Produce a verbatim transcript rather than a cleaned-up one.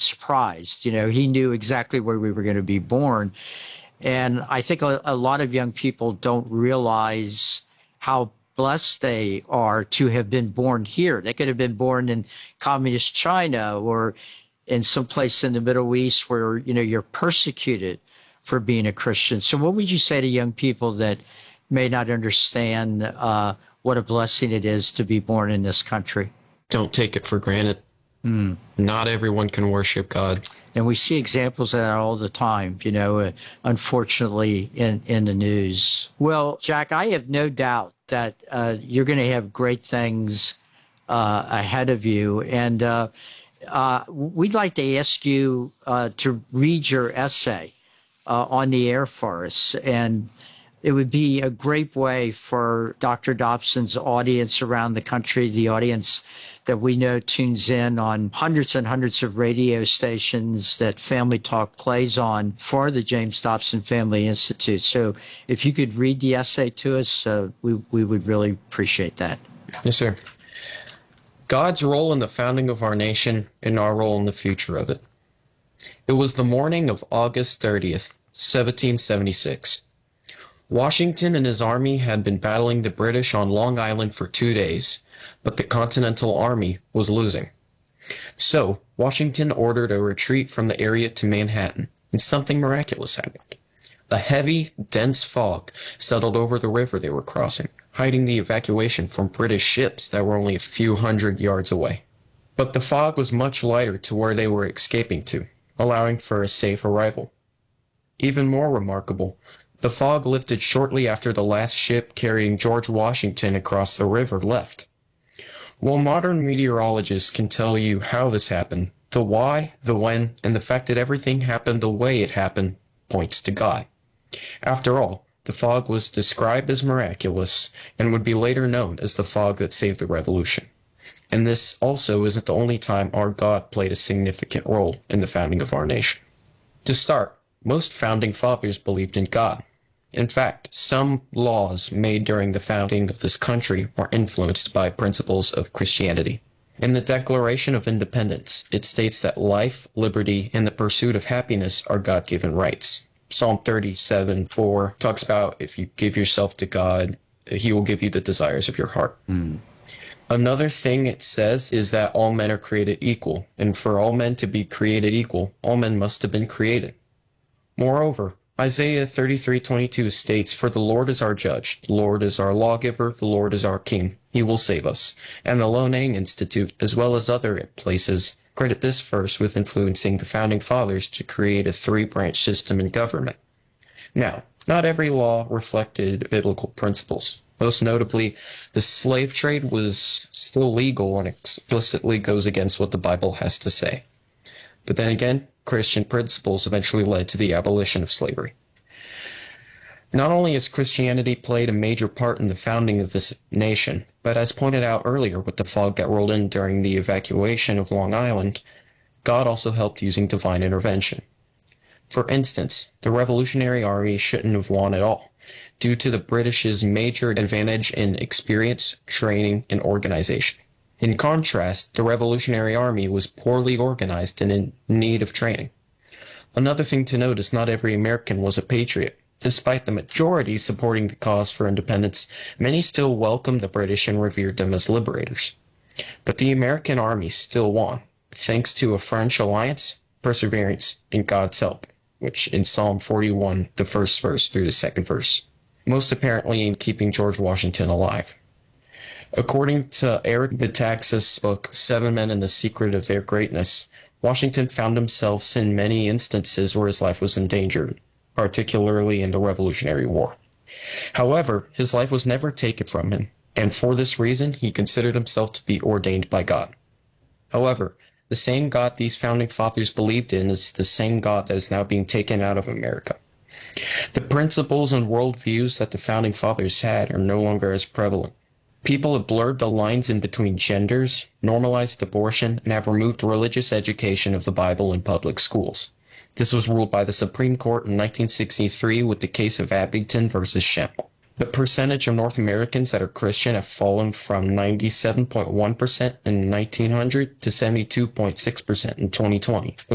surprised. You know, he knew exactly where we were going to be born. And I think a, a lot of young people don't realize how blessed they are to have been born here. They could have been born in communist China or in some place in the Middle East where, you know, you're persecuted for being a Christian. So what would you say to young people that may not understand uh, what a blessing it is to be born in this country? Don't take it for granted. Mm. Not everyone can worship God. And we see examples of that all the time, you know, uh, unfortunately, in, in the news. Well, Jack, I have no doubt that uh, you're going to have great things uh, ahead of you. And uh, uh, we'd like to ask you uh, to read your essay uh, on the air for us. And it would be a great way for Doctor Dobson's audience around the country, the audience that we know tunes in on hundreds and hundreds of radio stations that Family Talk plays on for the James Dobson Family Institute. So if you could read the essay to us, uh, we, we would really appreciate that. Yes, sir. God's role in the founding of our nation and our role in the future of it. It was the morning of August thirtieth, seventeen seventy-six. Washington and his army had been battling the British on Long Island for two days, but the Continental Army was losing. So, Washington ordered a retreat from the area to Manhattan, and something miraculous happened. A heavy, dense fog settled over the river they were crossing, hiding the evacuation from British ships that were only a few hundred yards away. But the fog was much lighter to where they were escaping to, allowing for a safe arrival. Even more remarkable, the fog lifted shortly after the last ship carrying George Washington across the river left. While modern meteorologists can tell you how this happened, the why, the when, and the fact that everything happened the way it happened points to God. After all, the fog was described as miraculous and would be later known as the fog that saved the revolution. And this also isn't the only time our God played a significant role in the founding of our nation. To start, most founding fathers believed in God. In fact, some laws made during the founding of this country are influenced by principles of Christianity. In the Declaration of Independence, it states that life, liberty, and the pursuit of happiness are God-given rights. Psalm thirty-seven four talks about if you give yourself to God, he will give you the desires of your heart. Mm. Another thing it says is that all men are created equal, and for all men to be created equal, all men must have been created. Moreover, Isaiah thirty-three twenty-two states, "For the Lord is our judge, the Lord is our lawgiver, the Lord is our king. He will save us." And the Loan Institute, as well as other places, credit this verse with influencing the founding fathers to create a three-branch system in government. Now, not every law reflected biblical principles. Most notably, the slave trade was still legal and explicitly goes against what the Bible has to say. But then again, Christian principles eventually led to the abolition of slavery. Not only has Christianity played a major part in the founding of this nation, but as pointed out earlier with the fog that rolled in during the evacuation of Long Island, God also helped using divine intervention. For instance, the Revolutionary Army shouldn't have won at all, due to the British's major advantage in experience, training, and organization. In contrast, the Revolutionary Army was poorly organized and in need of training. Another thing to note is not every American was a patriot. Despite the majority supporting the cause for independence, many still welcomed the British and revered them as liberators. But the American army still won, thanks to a French alliance, perseverance, and God's help, which in Psalm forty-one, the first verse through the second verse, most apparently in keeping George Washington alive. According to Eric Metaxas' book, Seven Men and the Secret of Their Greatness, Washington found himself in many instances where his life was endangered, particularly in the Revolutionary War. However, his life was never taken from him, and for this reason, he considered himself to be ordained by God. However, the same God these founding fathers believed in is the same God that is now being taken out of America. The principles and worldviews that the founding fathers had are no longer as prevalent. People have blurred the lines in between genders, normalized abortion, and have removed religious education of the Bible in public schools. This was ruled by the Supreme Court in nineteen sixty-three with the case of Abington versus Schemmel. The percentage of North Americans that are Christian have fallen from ninety-seven point one percent in nineteen hundred to seventy-two point six percent in twenty twenty.